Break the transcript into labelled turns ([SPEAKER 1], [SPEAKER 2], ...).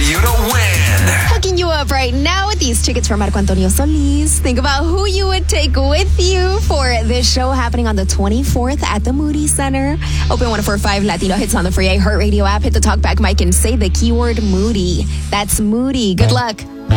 [SPEAKER 1] you to win.
[SPEAKER 2] Hooking you up right now with these tickets from Marco Antonio Solis. Think about who you would take with you for this show happening on the 24th at the Moody Center. Open 104.5 Latino hits on the free iHeartRadio app. Hit the talkback mic and say the keyword Moody. That's Moody. Good luck.